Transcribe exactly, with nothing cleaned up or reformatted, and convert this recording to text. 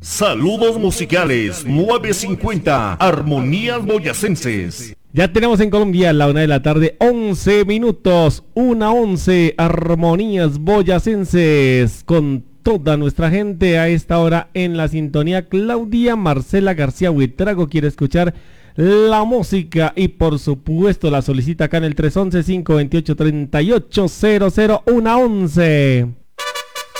Saludos musicales nueve cincuenta, Armonías Boyacenses. Ya tenemos en Colombia la una de la tarde, once minutos, una once, Armonías Boyacenses, con toda nuestra gente a esta hora en la sintonía. Claudia Marcela García Huitrago quiere escuchar la música y por supuesto la solicita acá en el tres once, cinco veintiocho, treinta y ocho cero cero, una once.